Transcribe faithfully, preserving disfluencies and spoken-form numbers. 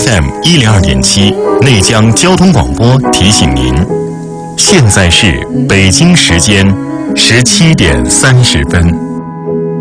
F M 一零二点七内江交通广播提醒您，现在是北京时间十七点三十分。